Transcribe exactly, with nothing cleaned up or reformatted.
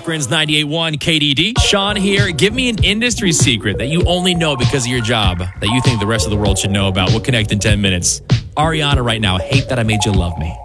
Akron's ninety-eight point one K D D. Sean here. Give me an industry secret that you only know because of your job that you think the rest of the world should know about. We'll connect in ten minutes. Ariana right now. Hate that I made you love me.